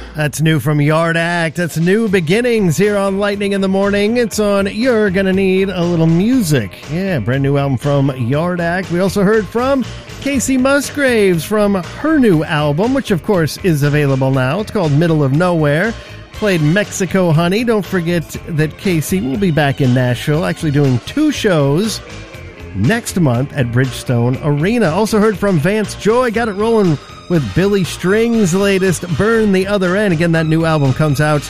That's new from Yard Act. That's New Beginnings here on Lightning in the Morning. It's on You're Gonna Need a Little Music. Yeah, brand new album from Yard Act. We also heard from Casey Musgraves from her new album, which of course is available now. It's called Middle of Nowhere. Played Mexico Honey. Don't forget that Casey will be back in Nashville, actually doing 2 shows next month at Bridgestone Arena. Also heard from Vance Joy. Got it rolling with Billy String's latest Burn the Other End. Again, that new album comes out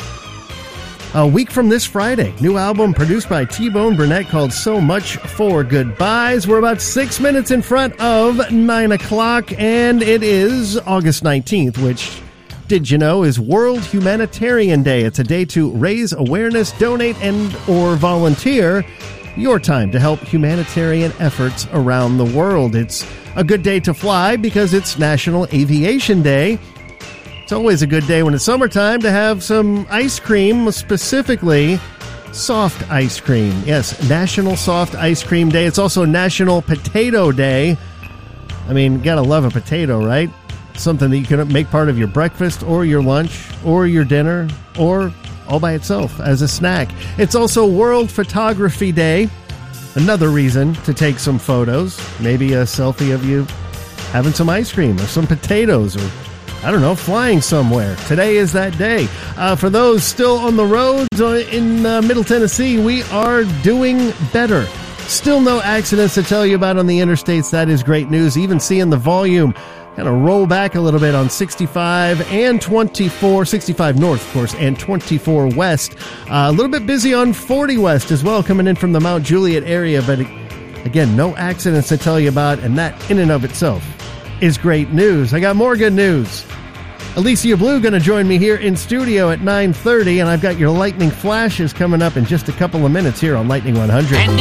a week from this Friday. New album produced by T-Bone Burnett called So Much for Goodbyes. We're about 6 minutes in front of 9 o'clock, and it is August 19th, which, did you know, is World Humanitarian Day. It's a day to raise awareness, donate, and or volunteer your time to help humanitarian efforts around the world. It's a good day to fly because it's National Aviation Day. It's always a good day when it's summertime to have some ice cream, specifically soft ice cream. Yes, National Soft Ice Cream Day. It's also National Potato Day. I mean, gotta love a potato, right? Something that you can make part of your breakfast or your lunch or your dinner or all by itself as a snack. It's also World Photography Day. Another reason to take some photos. Maybe a selfie of you having some ice cream or some potatoes or, I don't know, flying somewhere. Today is that day. For those still on the roads in Middle Tennessee, we are doing better. Still no accidents to tell you about on the interstates. That is great news. Even seeing the volume kind of roll back a little bit on 65 and 24, 65 north, of course, and 24 west. A little bit busy on 40 west as well, coming in from the Mount Juliet area. But again, no accidents to tell you about, and that in and of itself is great news. I got more good news. Alicia Blue going to join me here in studio at 9:30, and I've got your lightning flashes coming up in just a couple of minutes here on Lightning 100. And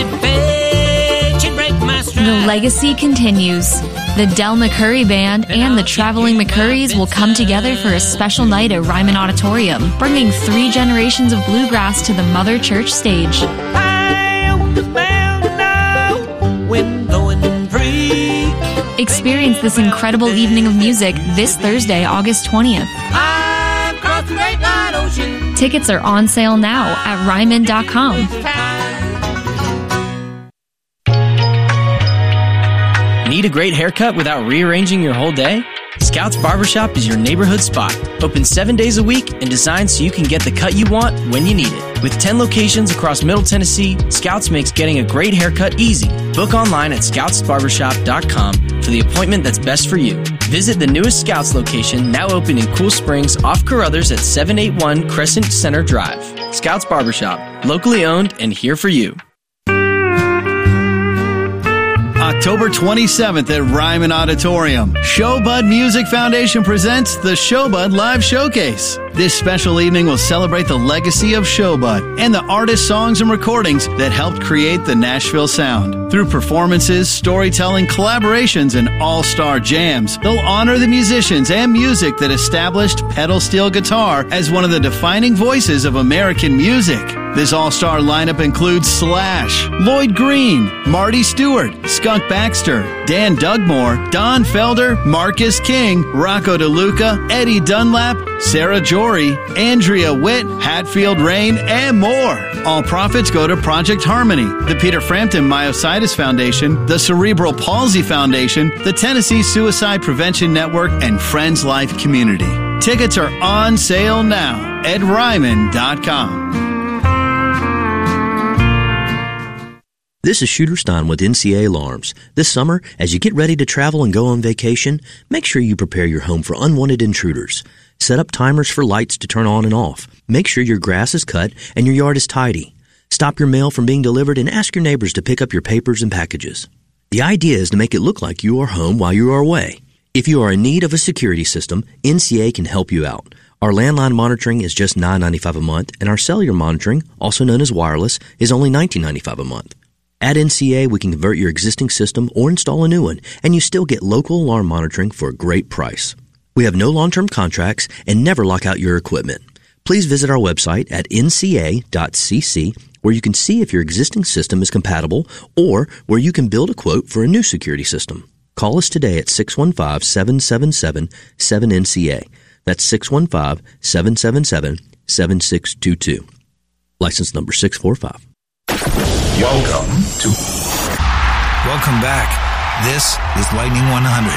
the legacy continues. The Del McCurry Band and the Traveling McCurries will come together for a special night at Ryman Auditorium, bringing 3 generations of bluegrass to the Mother Church stage. Experience this incredible evening of music this Thursday, August 20th. Tickets are on sale now at Ryman.com. Need a great haircut without rearranging your whole day? Scouts Barbershop is your neighborhood spot. Open 7 days a week and designed so you can get the cut you want when you need it. With 10 locations across Middle Tennessee, Scouts makes getting a great haircut easy. Book online at scoutsbarbershop.com for the appointment that's best for you. Visit the newest Scouts location, now open in Cool Springs off Carruthers at 781 Crescent Center Drive. Scouts Barbershop, locally owned and here for you. October 27th at Ryman Auditorium, Showbud Music Foundation presents the Showbud Live Showcase. This special evening will celebrate the legacy of Showbud and the artists, songs, and recordings that helped create the Nashville sound. Through performances, storytelling, collaborations, and all-star jams, they'll honor the musicians and music that established pedal steel guitar as one of the defining voices of American music. This all-star lineup includes Slash, Lloyd Green, Marty Stewart, Skunk Baxter, Dan Dugmore, Don Felder, Marcus King, Rocco DeLuca, Eddie Dunlap, Sarah Jory, Andrea Witt, Hatfield Rain, and more. All profits go to Project Harmony, the Peter Frampton Myositis Foundation, the Cerebral Palsy Foundation, the Tennessee Suicide Prevention Network, and Friends Life Community. Tickets are on sale now at Ryman.com. This is Shooter Stein with NCA Alarms. This summer, as you get ready to travel and go on vacation, make sure you prepare your home for unwanted intruders. Set up timers for lights to turn on and off. Make sure your grass is cut and your yard is tidy. Stop your mail from being delivered and ask your neighbors to pick up your papers and packages. The idea is to make it look like you are home while you are away. If you are in need of a security system, NCA can help you out. Our landline monitoring is just $9.95 a month, and our cellular monitoring, also known as wireless, is only $19.95 a month. At NCA, we can convert your existing system or install a new one, and you still get local alarm monitoring for a great price. We have no long-term contracts and never lock out your equipment. Please visit our website at nca.cc, where you can see if your existing system is compatible or where you can build a quote for a new security system. Call us today at 615-777-7NCA. That's 615-777-7622. License number 645. Welcome back. This is Lightning 100.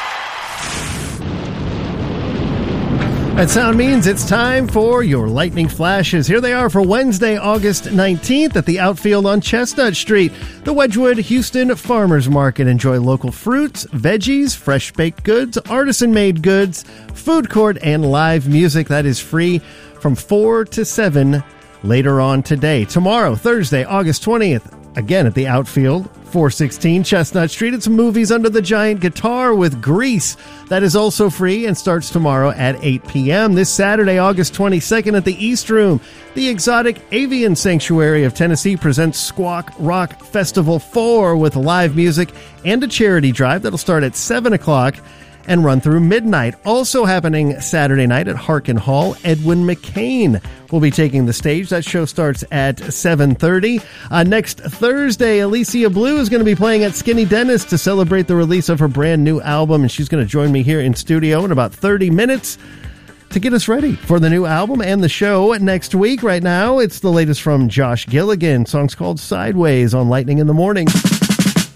That sound means it's time for your lightning flashes. Here they are for Wednesday, August 19th at the Outfield on Chestnut Street. The Wedgwood Houston Farmers Market. Enjoy local fruits, veggies, fresh baked goods, artisan-made goods, food court, and live music that is free from 4 to 7 later on today. Tomorrow, Thursday, August 20th, again at the Outfield, 416 Chestnut Street. It's Movies Under the Giant Guitar with Grease. That is also free and starts tomorrow at 8 p.m. This Saturday, August 22nd at the East Room, the Exotic Avian Sanctuary of Tennessee presents Squawk Rock Festival 4 with live music and a charity drive that'll start at 7 o'clock and run through midnight. Also happening Saturday night at Harkin Hall, Edwin McCain will be taking the stage. That show starts at 7:30. Next Thursday, Alicia Blue is going to be playing at Skinny Dennis to celebrate the release of her brand new album, and she's going to join me here in studio in about 30 minutes to get us ready for the new album and the show next week. Right now, it's the latest from Josh Gilligan. Song's called Sideways on Lightning in the Morning.